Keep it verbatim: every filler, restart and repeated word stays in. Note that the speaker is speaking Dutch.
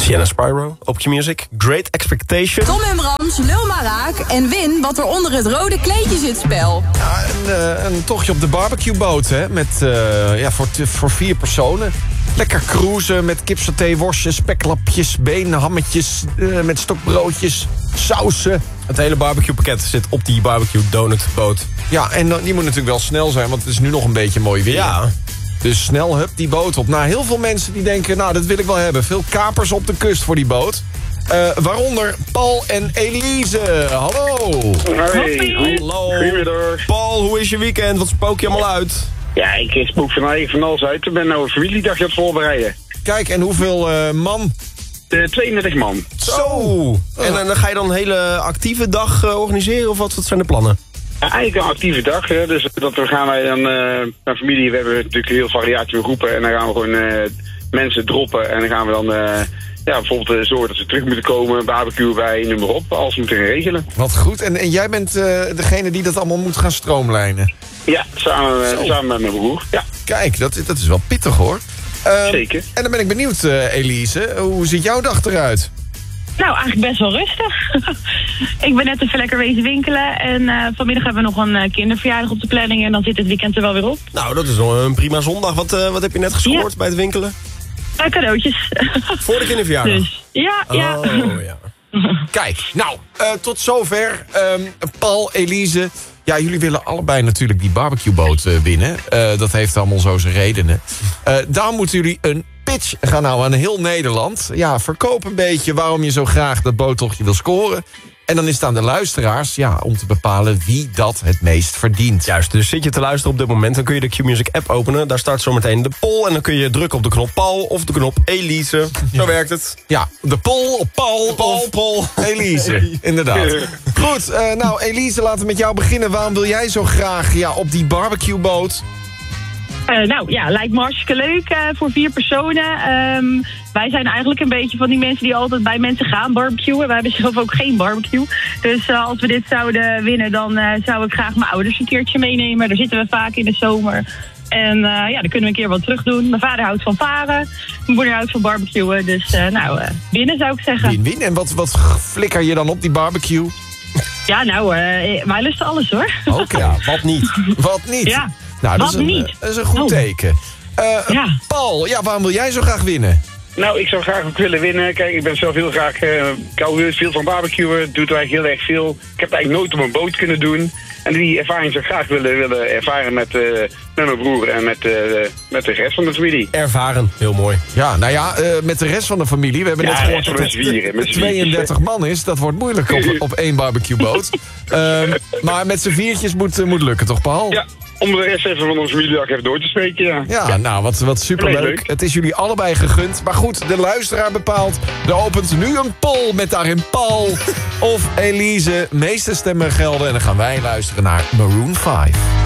Sienna Spyro op Q-Music. Great Expectation. Tom en Brams, lul maar raak en win wat er onder het rode kleedje zit spel. Ja, een, uh, een tochtje op de barbecueboot, hè. Met, uh, ja, voor, t- voor vier personen. Lekker cruisen met kipsaté, worstjes, speklapjes, benen, hammetjes, uh, met stokbroodjes, sausen. Het hele barbecuepakket zit op die barbecue donut boot. Ja, en uh, die moet natuurlijk wel snel zijn, want het is nu nog een beetje mooi weer. Ja. Dus snel, hup, die boot op. Nou, heel veel mensen die denken, nou, dat wil ik wel hebben. Veel kapers op de kust voor die boot. Uh, waaronder Paul en Elise. Hallo. Hey, Hallo. Goedemiddag. Paul, hoe is je weekend? Wat spook je allemaal uit? Ja, ik spook van eigen van alles uit. Ik ben nou een familiedagje aan het voorbereiden. Kijk, en hoeveel uh, man? De tweeënwertig man. Zo. En uh, dan ga je dan een hele actieve dag uh, organiseren? Of wat, wat zijn de plannen? Ja, eigenlijk een actieve dag. Hè. Dus dat we gaan wij dan uh, naar familie. We hebben natuurlijk heel variatie van groepen. En dan gaan we gewoon uh, mensen droppen. En dan gaan we dan uh, ja, bijvoorbeeld uh, zorgen dat ze terug moeten komen. Barbecue bij, noem maar op. Alles moeten gaan regelen. Wat goed. En, en jij bent uh, degene die dat allemaal moet gaan stroomlijnen? Ja, samen, uh, samen met mijn broer. Ja. Kijk, dat, dat is wel pittig hoor. Uh, Zeker. En dan ben ik benieuwd, uh, Elise. Hoe ziet jouw dag eruit? Nou, eigenlijk best wel rustig. Ik ben net even lekker wezen winkelen. En uh, vanmiddag hebben we nog een uh, kinderverjaardag op de planning. En dan zit het weekend er wel weer op. Nou, dat is wel een prima zondag. Wat, uh, wat heb je net gescoord Ja. bij het winkelen? Uh, cadeautjes. Voor de kinderverjaardag? Dus, ja, ja. Oh, ja. Kijk, nou, uh, tot zover. Um, Paul, Elise. Ja, jullie willen allebei natuurlijk die barbecueboot uh, winnen. Uh, dat heeft allemaal zo zijn redenen. Uh, daar moeten jullie een pitch gaan houden aan heel Nederland. Ja, verkoop een beetje waarom je zo graag dat boottochtje wil scoren. En dan is het aan de luisteraars ja, om te bepalen wie dat het meest verdient. Juist, dus zit je te luisteren op dit moment, dan kun je de Q-Music app openen. Daar start zometeen de poll en dan kun je drukken op de knop Paul of de knop Elise. Zo werkt het. Ja, de poll op Paul, Paul, of Paul. Elise. Inderdaad. Goed, uh, nou Elise, laten we met jou beginnen. Waarom wil jij zo graag ja, op die barbecueboot? Uh, nou ja, lijkt me hartstikke leuk uh, voor vier personen. Um, wij zijn eigenlijk een beetje van die mensen die altijd bij mensen gaan barbecuen. Wij hebben zelf ook geen barbecue. Dus uh, als we dit zouden winnen, dan uh, zou ik graag mijn ouders een keertje meenemen. Daar zitten we vaak in de zomer. En uh, ja, dan kunnen we een keer wat terug doen. Mijn vader houdt van varen. Mijn moeder houdt van barbecuen. Dus uh, nou, uh, winnen zou ik zeggen. Win-win. En wat, wat flikker je dan op die barbecue? Ja, nou, uh, wij lusten alles hoor. Oké, okay. Ja, wat niet? Wat niet? Ja. Nou, dat Wat is, een, niet? dat is een goed Oh. teken. Uh, Ja. Paul, ja, waarom wil jij zo graag winnen? Nou, ik zou graag ook willen winnen. Kijk, ik ben zelf heel graag... Uh, ik hou heel veel van barbecuen. Doet eigenlijk heel erg veel. Ik heb het eigenlijk nooit op een boot kunnen doen. En die ervaring zou ik graag willen, willen ervaren met, uh, met mijn broer en met, uh, met de rest van de familie. Ervaren, heel mooi. Ja, nou ja, uh, met de rest van de familie. We hebben Ja, net gehoord dat met het zwieren, met tweeëndertig man is. Dat wordt moeilijk op, op één barbecueboot. uh, maar met z'n viertjes moet, uh, moet lukken, toch Paul? Ja, om de rest even van onze familiedag even door te spreken, ja. Ja, ja, nou, wat, wat superleuk. Leuk. Het is jullie allebei gegund. Maar goed, de luisteraar bepaalt. Er opent nu een poll met daarin Paul of Elise. Meeste stemmen gelden. En dan gaan wij luisteren naar Maroon vijf.